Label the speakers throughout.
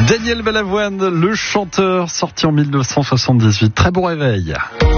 Speaker 1: Daniel Balavoine, le chanteur, sorti en 1978. Très bon réveil.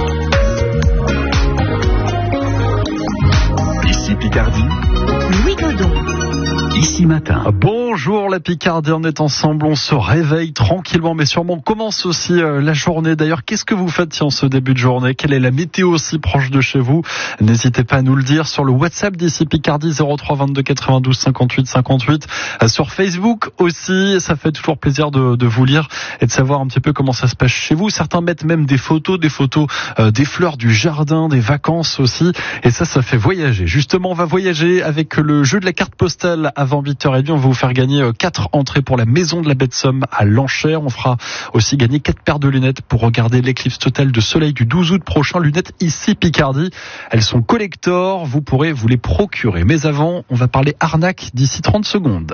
Speaker 2: Ici Picardie.
Speaker 3: Louis Godon.
Speaker 2: Ici Matin.
Speaker 1: Bonjour la Picardie, on est ensemble, on se réveille tranquillement mais sûrement. On commence aussi la journée. D'ailleurs, qu'est-ce que vous faites en ce début de journée? Quelle est la météo aussi proche de chez vous? N'hésitez pas à nous le dire sur le WhatsApp d'ici Picardie 03 22 92 58 58. Sur Facebook aussi, ça fait toujours plaisir de vous lire et de savoir un petit peu comment ça se passe chez vous. Certains mettent même des photos des fleurs du jardin, des vacances aussi. Et ça fait voyager. Justement, on va voyager avec le jeu de la carte postale avant 8h30. On va vous faire gagner 4 entrées pour la Maison de la Baie de Somme à l'enchère. On fera aussi gagner 4 paires de lunettes pour regarder l'éclipse totale de soleil du 12 août prochain. Lunettes ici Picardie. Elles sont collector. Vous pourrez vous les procurer. Mais avant, on va parler arnaque d'ici 30 secondes.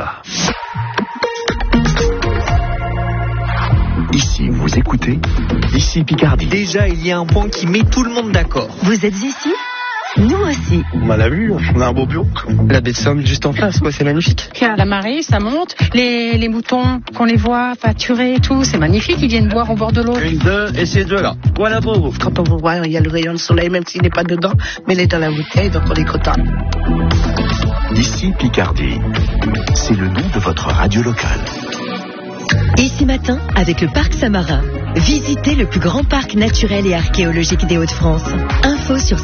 Speaker 2: Ici, vous écoutez. Ici Picardie.
Speaker 4: Déjà, il y a un point qui met tout le monde d'accord.
Speaker 3: Vous êtes ici? Nous aussi.
Speaker 5: On l'a vu, on a un beau bureau. La baie de Somme juste en face, c'est magnifique.
Speaker 6: La marée, ça monte. Les moutons, qu'on les voit pâturer et tout, c'est magnifique. Ils viennent boire au bord de l'eau.
Speaker 5: 1, 2 et ces deux-là. Voilà pour vous.
Speaker 7: Quand on vous voit, il y a le rayon de soleil, même s'il n'est pas dedans, mais il est dans la bouteille, donc on est content.
Speaker 2: Ici Picardie. C'est le nom de votre radio locale.
Speaker 3: Ici Matin, avec le Parc Samarin. Visitez le plus grand parc naturel et archéologique des Hauts-de-France. Info sur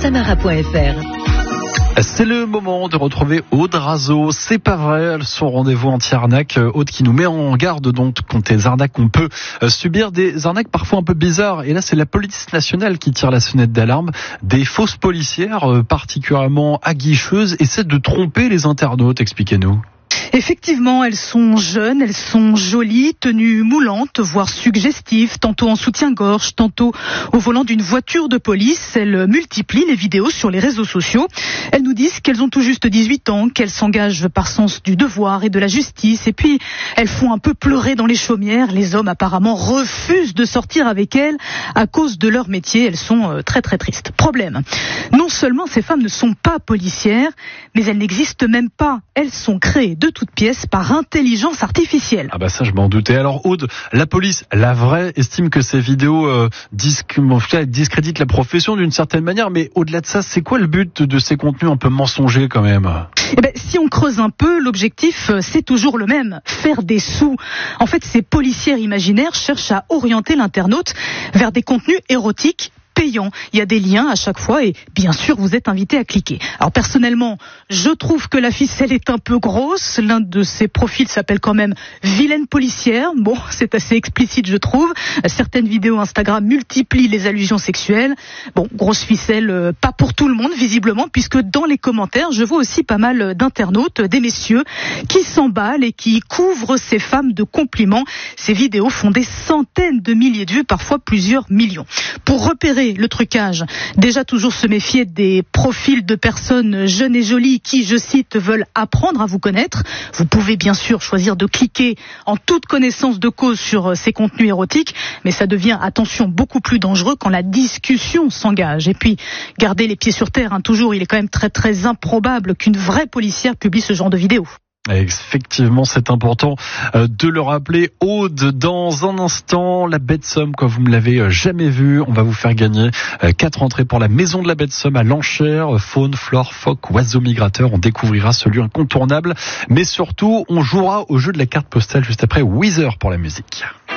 Speaker 3: samara.fr.
Speaker 1: C'est le moment de retrouver Aude Razo. C'est pas vrai, son rendez-vous anti-arnaque. Aude qui nous met en garde donc contre les arnaques. On peut subir des arnaques parfois un peu bizarres. Et là, c'est la police nationale qui tire la sonnette d'alarme. Des fausses policières particulièrement aguicheuses essaient de tromper les internautes. Expliquez-nous.
Speaker 8: Effectivement, elles sont jeunes, elles sont jolies, tenues moulantes, voire suggestives, tantôt en soutien-gorge, tantôt au volant d'une voiture de police. Elles multiplient les vidéos sur les réseaux sociaux. Elles nous disent qu'elles ont tout juste 18 ans, qu'elles s'engagent par sens du devoir et de la justice. Et puis, elles font un peu pleurer dans les chaumières. Les hommes apparemment refusent de sortir avec elles à cause de leur métier. Elles sont très très tristes. Problème. Non seulement ces femmes ne sont pas policières, mais elles n'existent même pas. Elles sont créées de toutes pièces par intelligence artificielle.
Speaker 1: Ah bah ça je m'en doutais. Alors Aude, la police, la vraie, estime que ces vidéos discréditent la profession d'une certaine manière, mais au-delà de ça, c'est quoi le but de ces contenus un peu mensongers quand même?
Speaker 8: Si on creuse un peu, l'objectif c'est toujours le même, faire des sous. En fait, ces policières imaginaires cherchent à orienter l'internaute vers des contenus érotiques payant. Il y a des liens à chaque fois et bien sûr vous êtes invité à cliquer. Alors personnellement, je trouve que la ficelle est un peu grosse. L'un de ces profils s'appelle quand même Vilaine policière. Bon, c'est assez explicite je trouve. Certaines vidéos Instagram multiplient les allusions sexuelles. Bon, grosse ficelle, pas pour tout le monde visiblement, puisque dans les commentaires, je vois aussi pas mal d'internautes, des messieurs qui s'emballent et qui couvrent ces femmes de compliments. Ces vidéos font des centaines de milliers de vues, parfois plusieurs millions. Pour repérer le trucage, déjà toujours se méfier des profils de personnes jeunes et jolies qui, je cite, veulent apprendre à vous connaître. Vous pouvez bien sûr choisir de cliquer en toute connaissance de cause sur ces contenus érotiques, mais ça devient, attention, beaucoup plus dangereux quand la discussion s'engage. Et puis, gardez les pieds sur terre, toujours, il est quand même très très improbable qu'une vraie policière publie ce genre de vidéo.
Speaker 1: Effectivement, c'est important de le rappeler. Aude, dans un instant, la Baie de Somme, quoi, vous ne l'avez jamais vu. On va vous faire gagner 4 entrées pour la Maison de la Baie de Somme à l'enchère. Faune, flore, phoque, oiseaux migrateurs. On découvrira ce lieu incontournable. Mais surtout, on jouera au jeu de la carte postale juste après Weezer pour la musique.